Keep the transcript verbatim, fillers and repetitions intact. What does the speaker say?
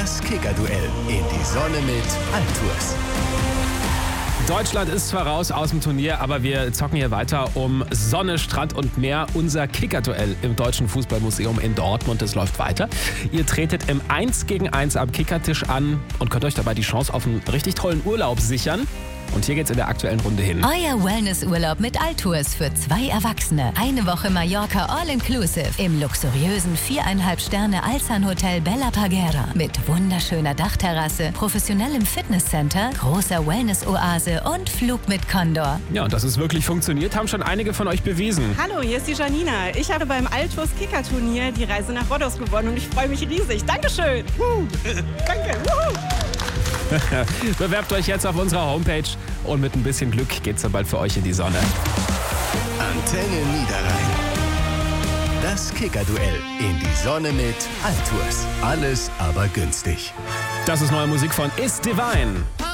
Das Kicker-Duell in die Sonne mit Altours. Deutschland ist zwar raus aus dem Turnier, aber wir zocken hier weiter um Sonne, Strand und Meer. Unser Kicker-Duell im Deutschen Fußballmuseum in Dortmund, das läuft weiter. Ihr tretet im eins gegen eins am Kickertisch an und könnt euch dabei die Chance auf einen richtig tollen Urlaub sichern. Und hier geht's in der aktuellen Runde hin. Euer Wellnessurlaub mit Altours für zwei Erwachsene. Eine Woche Mallorca All-Inclusive im luxuriösen viereinhalb Sterne Alsan Hotel Bella Parguera mit wunderschöner Dachterrasse, professionellem Fitnesscenter, großer Wellness-Oase und Flug mit Condor. Ja, und dass es wirklich funktioniert, haben schon einige von euch bewiesen. Hallo, hier ist die Janina. Ich habe beim Altours Kicker-Turnier die Reise nach Rhodos gewonnen und ich freue mich riesig. Dankeschön. Uh, danke. Uh. Bewerbt euch jetzt auf unserer Homepage und mit ein bisschen Glück geht's dann bald für euch in die Sonne. Antenne Niederrhein. Das Kicker-Duell in die Sonne mit Altours. Alles aber günstig. Das ist neue Musik von Is Divine.